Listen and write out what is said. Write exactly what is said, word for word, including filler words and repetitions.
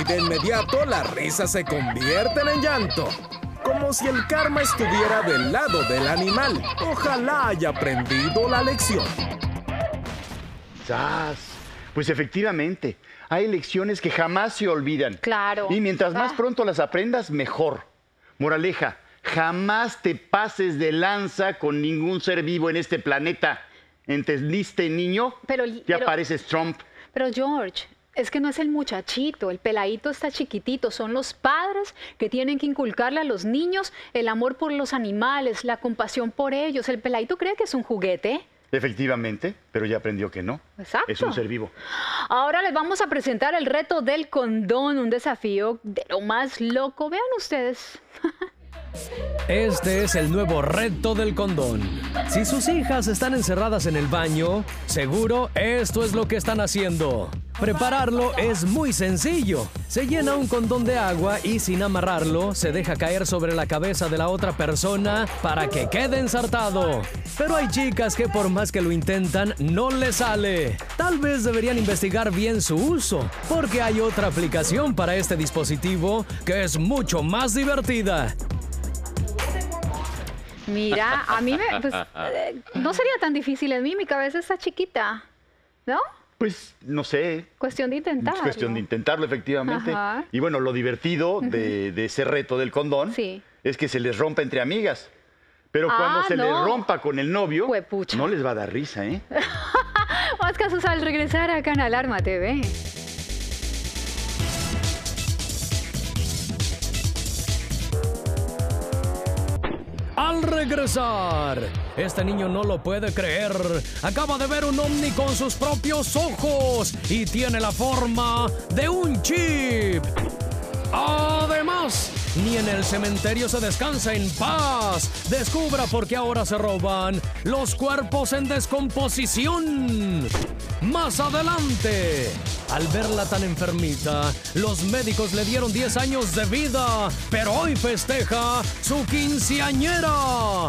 de inmediato la risa se convierte en llanto. Como si el karma estuviera del lado del animal. Ojalá haya aprendido la lección. ¡Sas! Pues efectivamente, hay lecciones que jamás se olvidan. Claro. Y mientras más Ah. pronto las aprendas, mejor. Moraleja, jamás te pases de lanza con ningún ser vivo en este planeta. ¿Entendiste, niño? Pero- ya pero- pareces Trump. Pero George, es que no es el muchachito, el peladito está chiquitito, son los padres que tienen que inculcarle a los niños el amor por los animales, la compasión por ellos. El peladito cree que es un juguete. Efectivamente, pero ya aprendió que no. Exacto. Es un ser vivo. Ahora les vamos a presentar el reto del condón, un desafío de lo más loco. Vean ustedes. Este es el nuevo reto del condón. Si sus hijas están encerradas en el baño, seguro esto es lo que están haciendo. Prepararlo es muy sencillo. Se llena un condón de agua y sin amarrarlo, se deja caer sobre la cabeza de la otra persona para que quede ensartado. Pero hay chicas que por más que lo intentan, no les sale. Tal vez deberían investigar bien su uso, porque hay otra aplicación para este dispositivo que es mucho más divertida. Mira, a mí me, pues, eh, no sería tan difícil en mí, mi cabeza está chiquita, ¿no? Pues, no sé. Cuestión de intentar. Es cuestión de intentarlo, efectivamente. Ajá. Y bueno, lo divertido de, de ese reto del condón Sí. es que se les rompa entre amigas. Pero Ah, cuando se no. les rompa con el novio, Juepucha. no les va a dar risa, ¿eh? Más casos al regresar acá en Alarma T V. Al regresar, este niño no lo puede creer. Acaba de ver un ovni con sus propios ojos y tiene la forma de un chip. Además, ni en el cementerio se descansa en paz. Descubra por qué ahora se roban los cuerpos en descomposición. Más adelante, al verla tan enfermita, los médicos le dieron diez años de vida, pero hoy festeja su quinceañera.